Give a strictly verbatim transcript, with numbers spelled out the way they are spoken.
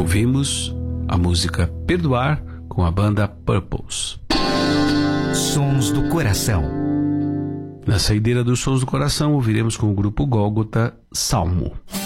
Ouvimos a música Perdoar com a banda Purples. Sons do Coração. Na saideira dos Sons do Coração, ouviremos com o grupo Gólgota Salmo.